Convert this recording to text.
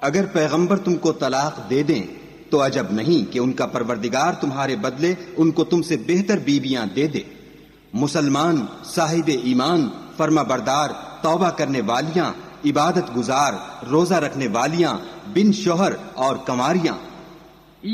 अगर पैगंबर तुमको तलाक दे दें तो अजब नहीं कि उनका परवरदिगार तुम्हारे बदले उनको तुमसे बेहतर बीवियां दे दे। मुसलमान साहिब ईमान, फर्मा बरदार, तौबा करने वालियां, इबादत गुजार, रोजा रखने वालियां, बिन शोहर और कमारियां